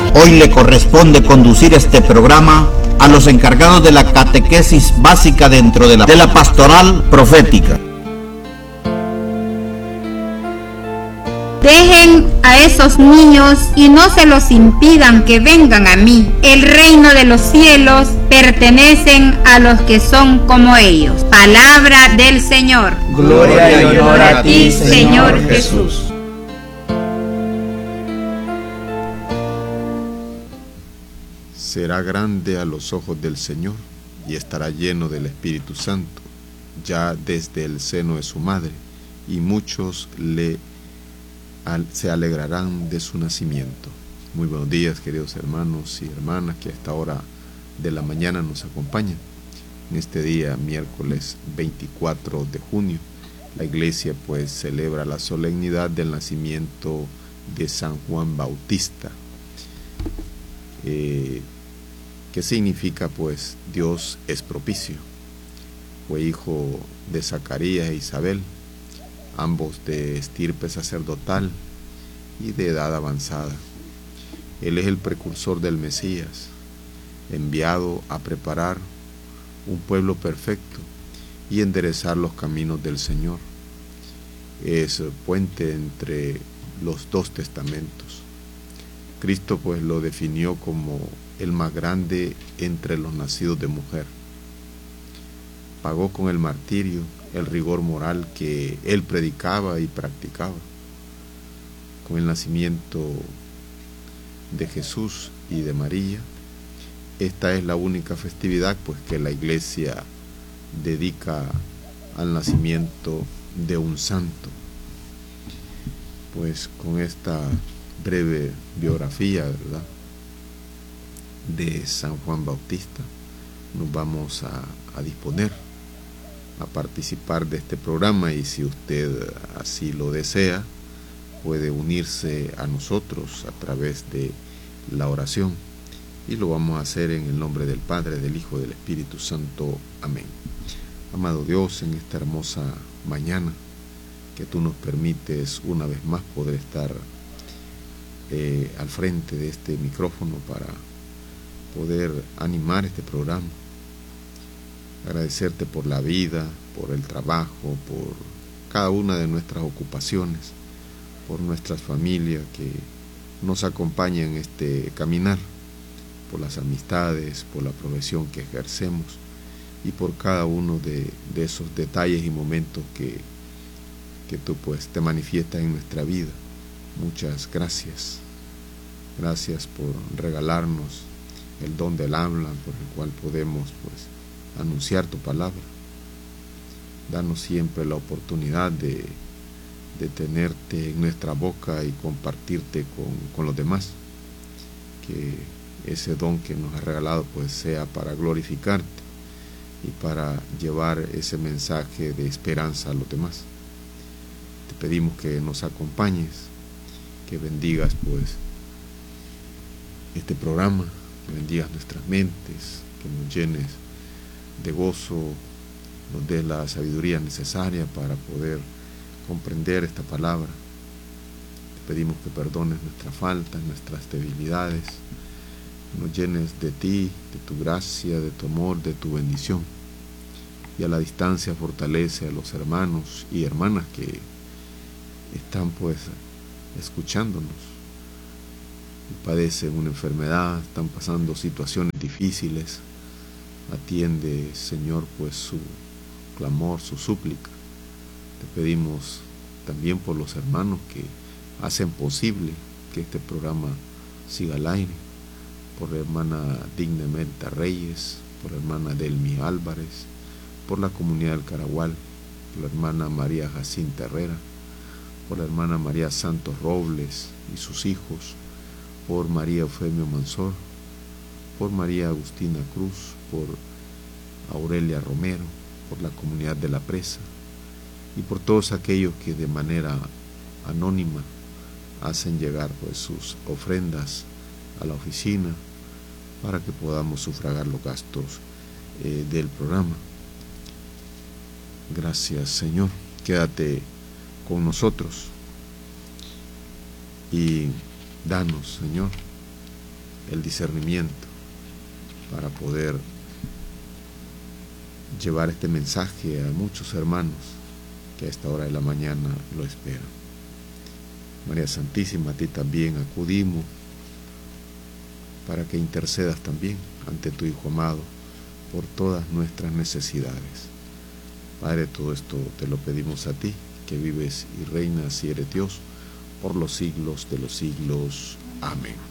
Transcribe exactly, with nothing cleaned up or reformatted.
Hoy le corresponde conducir este programa a los encargados de la catequesis básica dentro de la, de la pastoral profética. Dejen a esos niños y no se los impidan que vengan a mí. El reino de los cielos pertenecen a los que son como ellos. Palabra del Señor. Gloria y honor a ti, Señor Jesús. Será grande a los ojos del Señor y estará lleno del Espíritu Santo, ya desde el seno de su madre, y muchos le al, se alegrarán de su nacimiento. Muy buenos días, queridos hermanos y hermanas que a esta hora de la mañana nos acompañan. En este día, miércoles veinticuatro de junio, la iglesia pues celebra la solemnidad del nacimiento de San Juan Bautista. Eh, ¿Qué significa? Pues Dios es propicio. Fue hijo de Zacarías e Isabel, ambos de estirpe sacerdotal y de edad avanzada. Él es el precursor del Mesías, enviado a preparar un pueblo perfecto y enderezar los caminos del Señor. Es puente entre los dos testamentos. Cristo pues lo definió como el más grande entre los nacidos de mujer. Pagó con el martirio el rigor moral que él predicaba y practicaba. Con el nacimiento de Jesús y de María, esta es la única festividad pues que la iglesia dedica al nacimiento de un santo. Pues con esta breve biografía, ¿verdad?, de San Juan Bautista, nos vamos a, a disponer a participar de este programa, y si usted así lo desea, puede unirse a nosotros a través de la oración, y lo vamos a hacer en el nombre del Padre, del Hijo y del Espíritu Santo. Amén. Amado Dios, en esta hermosa mañana que tú nos permites una vez más poder estar eh, al frente de este micrófono para poder animar este programa, agradecerte por la vida, por el trabajo, por cada una de nuestras ocupaciones, por nuestras familias que nos acompañan en este caminar, por las amistades, por la profesión que ejercemos y por cada uno de, de esos detalles y momentos que, que tú pues te manifiestas en nuestra vida. Muchas gracias. Gracias por regalarnos el don del habla, por el cual podemos pues anunciar tu palabra. Danos siempre la oportunidad de, de tenerte en nuestra boca y compartirte con, con los demás. Que ese don que nos has regalado pues sea para glorificarte y para llevar ese mensaje de esperanza a los demás. Te pedimos que nos acompañes, que bendigas pues este programa, que bendigas nuestras mentes, que nos llenes de gozo, nos des la sabiduría necesaria para poder comprender esta palabra. Te pedimos que perdones nuestras faltas, nuestras debilidades, nos llenes de ti, de tu gracia, de tu amor, de tu bendición, y a la distancia fortalece a los hermanos y hermanas que están pues escuchándonos y padecen una enfermedad, están pasando situaciones difíciles. Atiende, Señor, pues su clamor, su súplica. Te pedimos también por los hermanos que hacen posible que este programa siga al aire, por la hermana Digna Menta Reyes, por la hermana Delmi Álvarez, por la comunidad del Caragual, por la hermana María Jacinta Herrera, por la hermana María Santos Robles y sus hijos, por María Eufemio Mansor, por María Agustina Cruz, por Aurelia Romero, por la comunidad de La Presa, y por todos aquellos que de manera anónima hacen llegar pues sus ofrendas a la oficina para que podamos sufragar los gastos eh, del programa. Gracias, Señor. Quédate con nosotros y danos, Señor, el discernimiento para poder llevar este mensaje a muchos hermanos que a esta hora de la mañana lo esperan. María Santísima, a ti también acudimos para que intercedas también ante tu Hijo amado por todas nuestras necesidades. Padre, todo esto te lo pedimos a ti, que vives y reinas y eres Dios por los siglos de los siglos. Amén.